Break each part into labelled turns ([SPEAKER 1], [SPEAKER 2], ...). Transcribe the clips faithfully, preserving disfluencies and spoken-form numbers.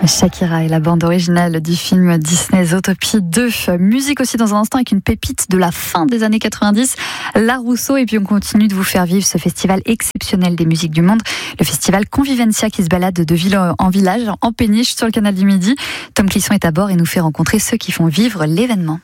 [SPEAKER 1] Shakira et la bande originale du film Disney Zootopie deux. Musique aussi dans un instant avec une pépite de la fin des années quatre-vingt-dix, La Rousseau. Et puis on continue de vous faire vivre ce festival exceptionnel des musiques du monde, le festival Convivencia, qui se balade de ville en village, en péniche sur le canal du Midi. Tom Clisson est à bord et nous fait rencontrer ceux qui font vivre l'événement.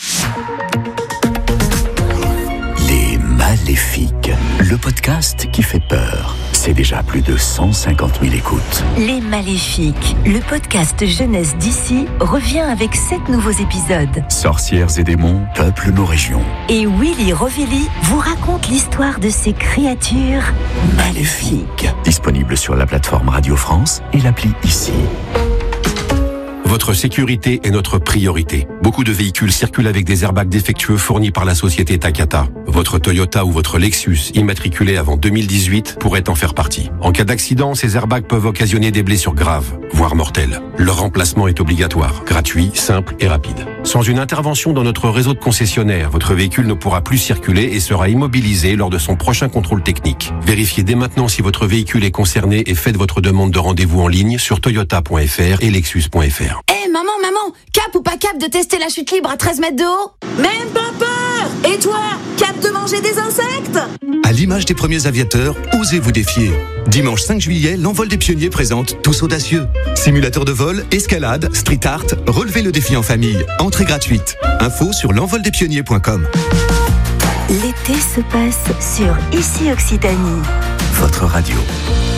[SPEAKER 2] Les Maléfiques, le podcast qui fait peur. C'est déjà plus de cent cinquante mille écoutes.
[SPEAKER 3] Les Maléfiques, le podcast jeunesse d'ici, revient avec sept nouveaux épisodes.
[SPEAKER 2] Sorcières et démons peuplent nos régions.
[SPEAKER 3] Et Willy Rovelli vous raconte l'histoire de ces créatures maléfiques.
[SPEAKER 2] Disponible sur la plateforme Radio France et l'appli Ici.
[SPEAKER 4] Votre sécurité est notre priorité. Beaucoup de véhicules circulent avec des airbags défectueux fournis par la société Takata. Votre Toyota ou votre Lexus, immatriculé avant deux mille dix-huit, pourrait en faire partie. En cas d'accident, ces airbags peuvent occasionner des blessures graves, voire mortelles. Leur remplacement est obligatoire, gratuit, simple et rapide. Sans une intervention dans notre réseau de concessionnaires, votre véhicule ne pourra plus circuler et sera immobilisé lors de son prochain contrôle technique. Vérifiez dès maintenant si votre véhicule est concerné et faites votre demande de rendez-vous en ligne sur toyota point f r et lexus point f r.
[SPEAKER 5] Eh hey, maman, maman, cap ou pas cap de tester la chute libre à treize mètres de haut? Même pas peur! Et toi, cap de manger des insectes?
[SPEAKER 6] À l'image des premiers aviateurs, osez vous défier. Dimanche cinq juillet, l'envol des pionniers présente Tous audacieux. Simulateur de vol, escalade, street art, relevez le défi en famille. Entrée gratuite. Info sur l'envol des pionniers point com.
[SPEAKER 3] L'été se passe sur Ici Occitanie.
[SPEAKER 2] Votre radio.